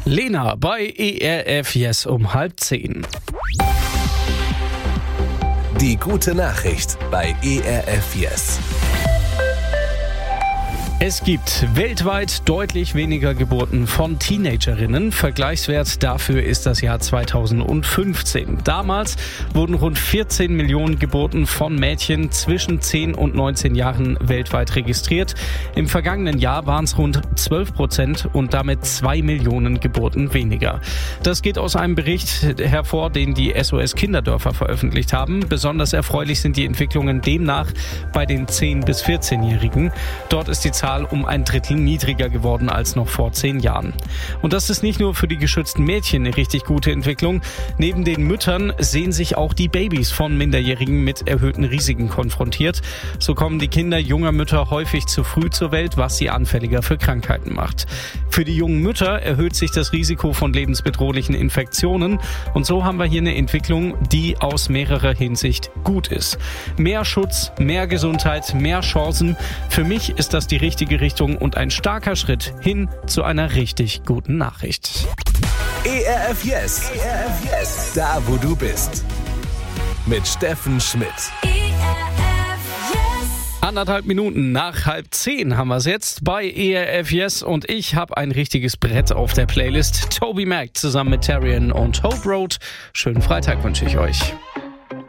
Lena bei ERF Yes um 9:30. Die gute Nachricht bei ERF Yes. Es gibt weltweit deutlich weniger Geburten von Teenagerinnen. Vergleichswert dafür ist das Jahr 2015. Damals wurden rund 14 Millionen Geburten von Mädchen zwischen 10 und 19 Jahren weltweit registriert. Im vergangenen Jahr waren es rund 12% und damit 2 Millionen Geburten weniger. Das geht aus einem Bericht hervor, den die SOS Kinderdörfer veröffentlicht haben. Besonders erfreulich sind die Entwicklungen demnach bei den 10- bis 14-Jährigen. Dort ist die Zahl um ein Drittel niedriger geworden als noch vor 10 Jahren. Und das ist nicht nur für die geschützten Mädchen eine richtig gute Entwicklung. Neben den Müttern sehen sich auch die Babys von Minderjährigen mit erhöhten Risiken konfrontiert. So kommen die Kinder junger Mütter häufig zu früh zur Welt, was sie anfälliger für Krankheiten macht. Für die jungen Mütter erhöht sich das Risiko von lebensbedrohlichen Infektionen. Und so haben wir hier eine Entwicklung, die aus mehrerer Hinsicht gut ist. Mehr Schutz, mehr Gesundheit, mehr Chancen. Für mich ist das die richtige Richtung und ein starker Schritt hin zu einer richtig guten Nachricht. ERF Yes. ERF Yes. Da, wo du bist. Mit Steffen Schmidt. 1,5 Minuten nach 9:30 haben wir es jetzt bei ERF Yes und ich habe ein richtiges Brett auf der Playlist. Toby Mac zusammen mit Tarian und Hope Road. Schönen Freitag wünsche ich euch.